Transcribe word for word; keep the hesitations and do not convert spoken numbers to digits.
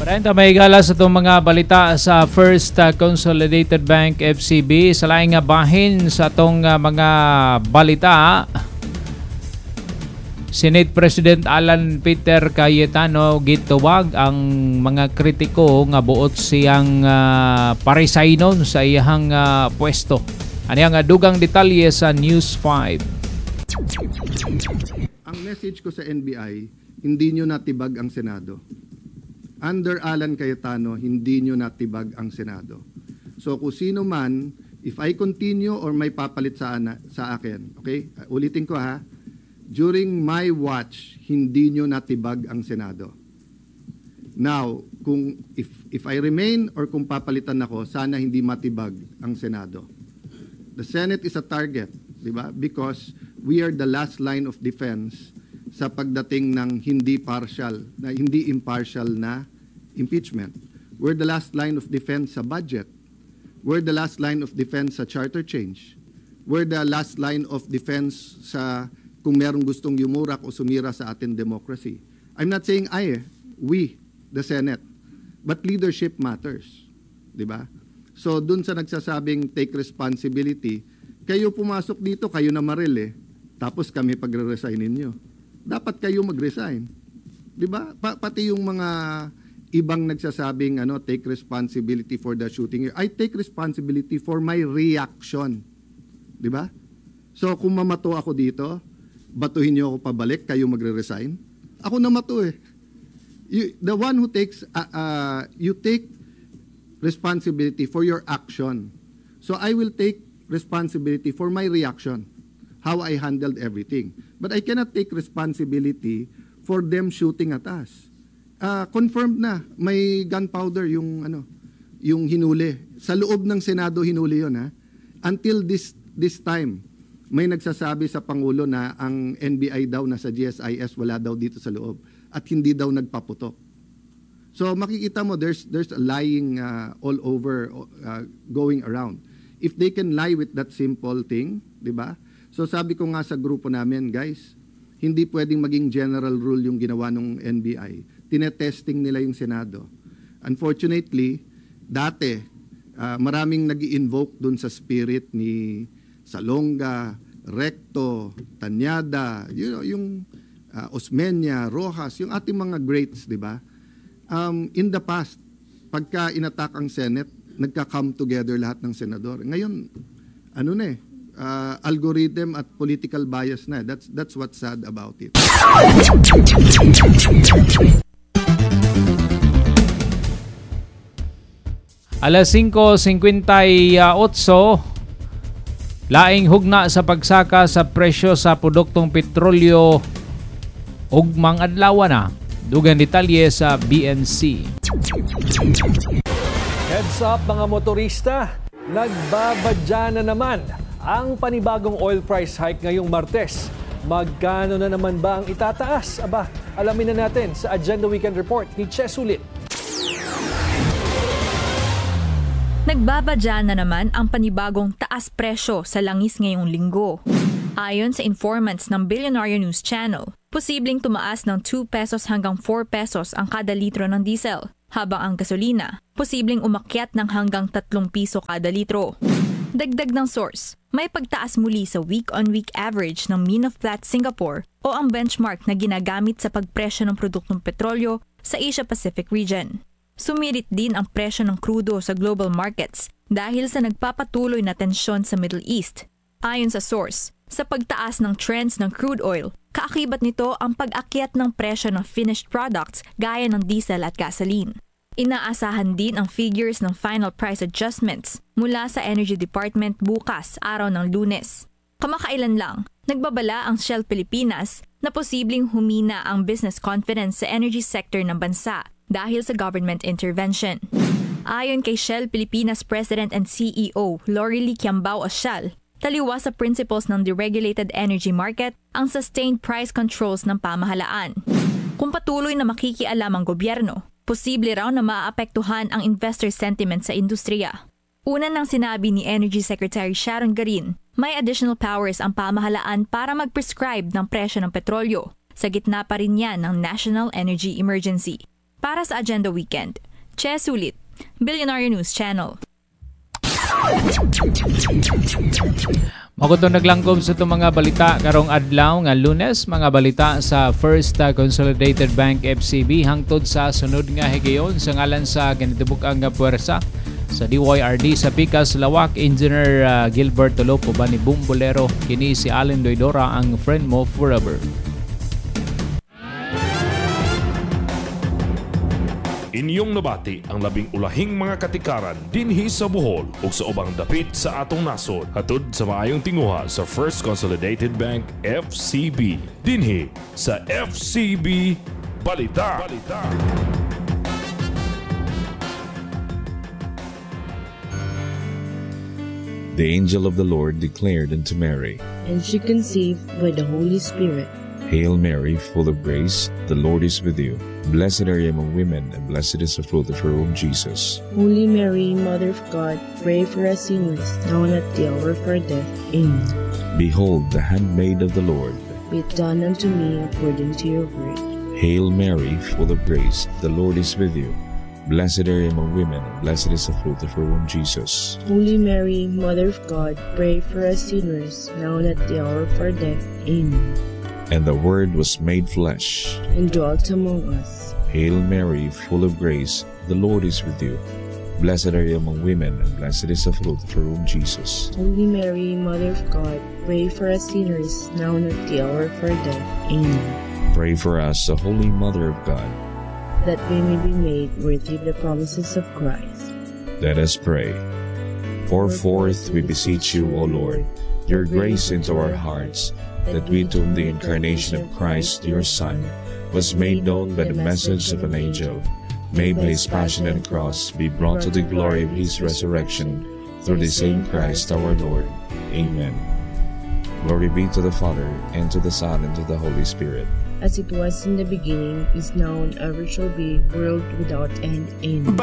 Renta may higala sa itong mga balita sa First uh, Consolidated Bank F C B. Sa laing nga bahin sa itong uh, mga balita, Senate President Alan Peter Cayetano gituwag ang mga kritiko nga buot siyang uh, parisaynon sa iyang uh, pwesto. Ano ang dugang detalye sa News five. Ang message ko sa N B I, hindi nyo natibag ang Senado. Under Alan Cayetano, hindi nyo natibag ang Senado. So kung sino man, if I continue or may papalit sa, ana, sa akin, okay? Uh, ulitin ko ha, during my watch, hindi nyo natibag ang Senado. Now, kung if, if I remain or kung papalitan ako, sana hindi matibag ang Senado. The Senate is a target, di ba? Because we are the last line of defense sa pagdating ng hindi partial, na hindi impartial na impeachment. We're the last line of defense sa budget. We're the last line of defense sa charter change. We're the last line of defense sa kung merong gustong yumurak o sumira sa ating democracy. I'm not saying I, we, the Senate, but leadership matters. Di ba? So dun sa nagsasabing take responsibility, kayo pumasok dito, kayo na maril eh, tapos kami pagre-resign ninyo. Dapat kayo mag-resign. 'Di ba? Pa- pati yung mga ibang nagsasabing ano, take responsibility for the shooting. I take responsibility for my reaction. 'Di ba? So kung mamato ako dito, batuhin niyo ako pabalik, kayo magre-resign. Ako na mato eh. You, the one who takes uh, uh, you take responsibility for your action. So I will take responsibility for my reaction. How I handled everything. But I cannot take responsibility for them shooting at us. Uh, confirmed na, may gunpowder yung ano, yung hinuli. Sa loob ng Senado hinuli yon ha. Until this this time, may nagsasabi sa Pangulo na ang N B I daw nasa G S I S, wala daw dito sa loob at hindi daw nagpaputok. So makikita mo there's there's a lying uh, all over uh, going around. If they can lie with that simple thing, 'di ba? So sabi ko nga sa grupo namin, guys, hindi pwedeng maging general rule yung ginawa ng N B I. Tinetesting nila yung Senado. Unfortunately, dati, uh, maraming nag-i-invoke dun sa spirit ni Salonga, Recto, Tanyada, you know, yung uh, Osmeña, Rojas, yung ating mga greats, di ba? Um, in the past, pagka inattack ang Senate, nagka-come together lahat ng senador. Ngayon, ano na eh, Uh, algorithm at political bias na. That's that's what's sad about it. Alas singko fifty-eight, laing hugna sa pagsaka sa presyo sa produktong petrolyo ugmang adlaw na. Dugang detalye sa B N C. Heads up mga motorista, nagbabadya na naman ang panibagong oil price hike ngayong Martes. Magkano na naman ba ang itataas? Aba, alamin na natin sa Agenda Weekend Report ni Che Sulit. Nagbabadya na naman ang panibagong taas presyo sa langis ngayong linggo. Ayon sa informants ng Billionaire News Channel, posibleng tumaas ng two pesos hanggang four pesos ang kada litro ng diesel, habang ang gasolina, posibleng umakyat ng hanggang tatlong piso kada litro. Dagdag ng source, may pagtaas muli sa week-on-week average ng Mean of Platts Singapore o ang benchmark na ginagamit sa pagpresyo ng produktong petrolyo sa Asia-Pacific region. Sumirit din ang presyo ng krudo sa global markets dahil sa nagpapatuloy na tensyon sa Middle East. Ayon sa source, sa pagtaas ng trends ng crude oil, kaakibat nito ang pag-akyat ng presyo ng finished products gaya ng diesel at gasoline. Inaasahan din ang figures ng final price adjustments mula sa Energy Department bukas, araw ng Lunes. Kamakailan lang, nagbabala ang Shell Pilipinas na posibleng humina ang business confidence sa energy sector ng bansa dahil sa government intervention. Ayon kay Shell Pilipinas President and C E O Lorelie Kiambao Asyal, taliwas sa principles ng deregulated energy market ang sustained price controls ng pamahalaan. Kung patuloy na makikialam ang gobyerno, posible raw na maapektuhan ang investor sentiment sa industriya. Una nang sinabi ni Energy Secretary Sharon Garin, may additional powers ang pamahalaan para mag-prescribe ng presyo ng petrolyo, sa gitna pa rin yan ng national energy emergency. Para sa Agenda Weekend, Che Sulit, Billionaire News Channel. Makuto naglangkob sa itong mga balita karong adlaw nga Lunes, mga balita sa First uh, Consolidated Bank F C B hangtod sa sunod nga higayon sa ngalan sa ganitubuk-ang nga puwersa sa D Y R D sa Picas, Lawak, Engineer uh, Gilbert Tolopo ba ni Boom Bolero, kini si Allen Doidora, ang friend mo forever. Inyong nabati ang labing ulahing mga katikaran dinhi sa Bohol ug sa ubang dapit sa atong nasod. Hatod sa maayong tinguha sa First Consolidated Bank F C B dinhi sa F C B Balita. Balita. The angel of the Lord declared unto Mary, and she conceived by the Holy Spirit. Hail Mary, full of grace, the Lord is with you. Blessed are you among women, and blessed is the fruit of your womb, Jesus. Holy Mary, Mother of God, pray for us sinners, now and at the hour of our death. Amen. Behold, the handmaid of the Lord. Be it done unto me according to your word. Hail Mary, full of grace, the Lord is with you. Blessed are you among women, and blessed is the fruit of your womb, Jesus. Holy Mary, Mother of God, pray for us sinners, now and at the hour of our death. Amen. And the Word was made flesh, and dwelt among us. Hail Mary, full of grace, the Lord is with you. Blessed are you among women, and blessed is the fruit of your womb, Jesus. Holy Mary, Mother of God, pray for us sinners, now and at the hour of our death. Amen. Pray for us, the Holy Mother of God, that we may be made worthy of the promises of Christ. Let us pray. Pour forth, we beseech you, O Lord, your grace into our hearts, that we to whom the incarnation of Christ, your Son, was made known by the message of an angel, may by his passion and cross be brought to the glory of his resurrection, through the same Christ our Lord. Amen. Glory be to the Father, and to the Son, and to the Holy Spirit. As it was in the beginning, is now, and ever shall be, world without end. Amen.